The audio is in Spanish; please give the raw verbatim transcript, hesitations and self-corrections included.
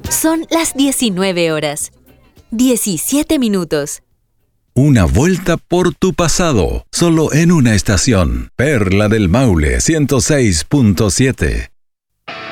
Son las diecinueve horas, diecisiete minutos. Una vuelta por tu pasado, solo en una estación. Perla del Maule ciento seis punto siete.